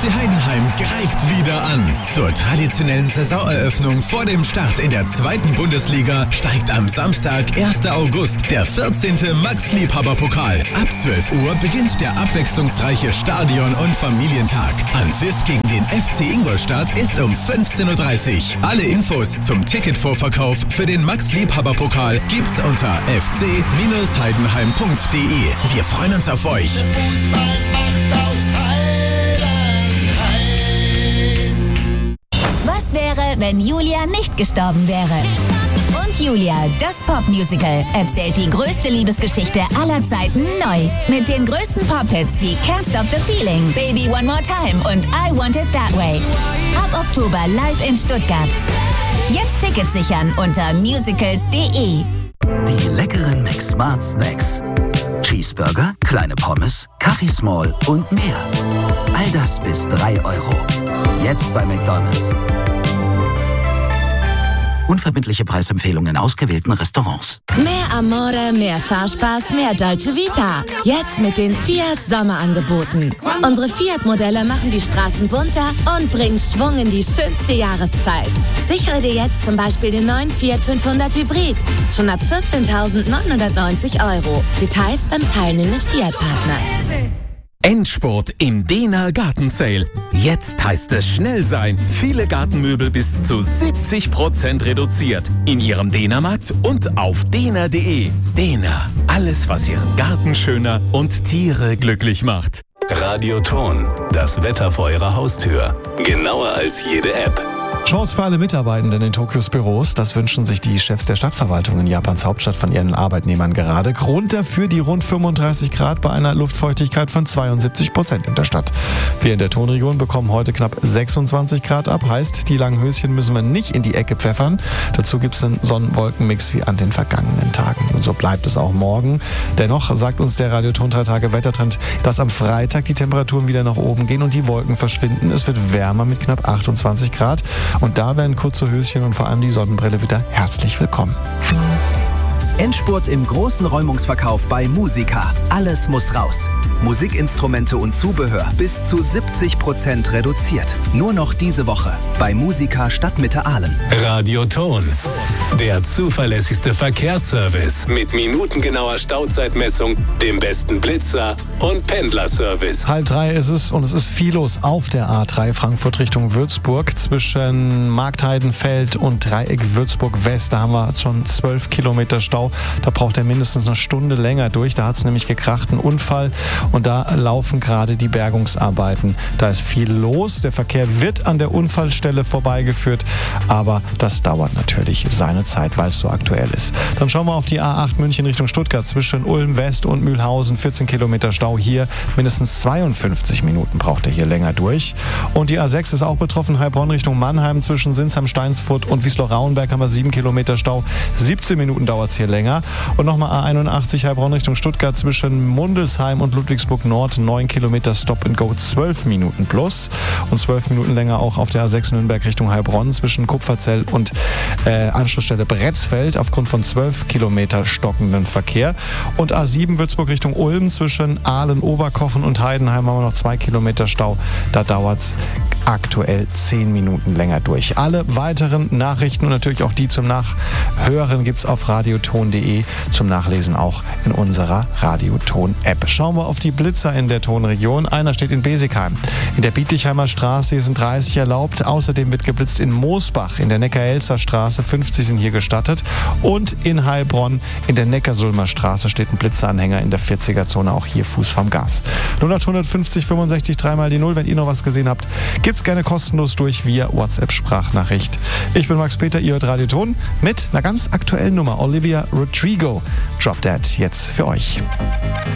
FC Heidenheim greift wieder an. Zur traditionellen Saisoneröffnung vor dem Start in der 2. Bundesliga steigt am Samstag, 1. August, der 14. Max-Liebhaber-Pokal. Ab 12 Uhr beginnt der abwechslungsreiche Stadion- und Familientag. Anpfiff gegen den FC Ingolstadt ist um 15.30 Uhr. Alle Infos zum Ticketvorverkauf für den Max-Liebhaber-Pokal gibt's unter fc-heidenheim.de. Wir freuen uns auf euch. Was wäre, wenn Julia nicht gestorben wäre? Und Julia, das Popmusical, erzählt die größte Liebesgeschichte aller Zeiten neu. Mit den größten Pop-Hits wie Can't Stop the Feeling, Baby One More Time und I Want It That Way. Ab Oktober live in Stuttgart. Jetzt Tickets sichern unter musicals.de. Die leckeren McSmart Snacks. Cheeseburger, kleine Pommes, Kaffee Small und mehr. All das bis 3 €. Jetzt bei McDonald's. Unverbindliche Preisempfehlungen in ausgewählten Restaurants. Mehr Amore, mehr Fahrspaß, mehr Dolce Vita. Jetzt mit den Fiat Sommerangeboten. Unsere Fiat-Modelle machen die Straßen bunter und bringen Schwung in die schönste Jahreszeit. Sichere dir jetzt zum Beispiel den neuen Fiat 500 Hybrid. Schon ab 14.990 €. Details beim teilnehmenden Fiat-Partner. Endspurt im Dena Garten Sale. Jetzt heißt es schnell sein. Viele Gartenmöbel bis zu 70% reduziert. In Ihrem Dena-Markt und auf dena.de. Dena. Alles, was Ihren Garten schöner und Tiere glücklich macht. Radioton. Das Wetter vor Ihrer Haustür. Genauer als jede App. Chance für alle Mitarbeitenden in Tokios Büros. Das wünschen sich die Chefs der Stadtverwaltung in Japans Hauptstadt von ihren Arbeitnehmern gerade. Grund dafür die rund 35 Grad bei einer Luftfeuchtigkeit von 72% in der Stadt. Wir in der Tonregion bekommen heute knapp 26 Grad ab. Heißt, die langen Höschen müssen wir nicht in die Ecke pfeffern. Dazu gibt es einen Sonnenwolkenmix wie an den vergangenen Tagen. Und so bleibt es auch morgen. Dennoch sagt uns der Radioton 3 Tage Wettertrend, dass am Freitag die Temperaturen wieder nach oben gehen und die Wolken verschwinden. Es wird wärmer mit knapp 28 Grad. Und da werden kurze Höschen und vor allem die Sonnenbrille wieder herzlich willkommen. Endspurt im großen Räumungsverkauf bei Musica. Alles muss raus. Musikinstrumente und Zubehör bis zu 70% reduziert. Nur noch diese Woche bei Musica Stadtmitte Aalen. Radioton. Der zuverlässigste Verkehrsservice mit minutengenauer Stauzeitmessung, dem besten Blitzer und Pendlerservice. 2:30 ist es und es ist viel los auf der A3 Frankfurt Richtung Würzburg zwischen Marktheidenfeld und Dreieck Würzburg West. Da haben wir schon 12 Kilometer Stau. Da braucht er mindestens eine Stunde länger durch. Da hat es nämlich gekracht, einen Unfall. Und da laufen gerade die Bergungsarbeiten. Da ist viel los. Der Verkehr wird an der Unfallstelle vorbeigeführt. Aber das dauert natürlich seine Zeit, weil es so aktuell ist. Dann schauen wir auf die A8 München Richtung Stuttgart. Zwischen Ulm West und Mühlhausen 14 Kilometer Stau. Hier mindestens 52 Minuten braucht er hier länger durch. Und die A6 ist auch betroffen. Heilbronn Richtung Mannheim. Zwischen Sinsheim, Steinsfurt und Wiesloch-Rauenberg haben wir 7 Kilometer Stau. 17 Minuten dauert es hier länger. Und nochmal A81 Heilbronn Richtung Stuttgart. Zwischen Mundelsheim und Ludwigsburg Nord 9 Kilometer Stop and Go, 12 Minuten plus. Und 12 Minuten länger auch auf der A6 Nürnberg Richtung Heilbronn zwischen Kupferzell und Anschlussstelle Bretzfeld aufgrund von 12 Kilometer stockenden Verkehr. Und A7 Würzburg Richtung Ulm zwischen Aalen, Oberkochen und Heidenheim haben wir noch 2 Kilometer Stau. Da dauert es aktuell 10 Minuten länger durch. Alle weiteren Nachrichten und natürlich auch die zum Nachhören gibt es auf radioton.de, zum Nachlesen auch in unserer Radioton-App. Schauen wir auf die Blitzer in der Tonregion. Einer steht in Besigheim. In der Bietigheimer Straße sind 30 erlaubt. Außerdem wird geblitzt in Moosbach. In der Neckar-Elster Straße 50 sind hier gestattet. Und in Heilbronn in der Neckarsulmer Straße steht ein Blitzeranhänger in der 40er-Zone. Auch hier Fuß vom Gas. 0850 65 3 die 0. Wenn ihr noch was gesehen habt, gibt's gerne kostenlos durch via WhatsApp-Sprachnachricht. Ich bin Max Peter, ihr hört Radioton mit einer ganz aktuellen Nummer. Olivia Rodrigo. Drop Dead jetzt für euch.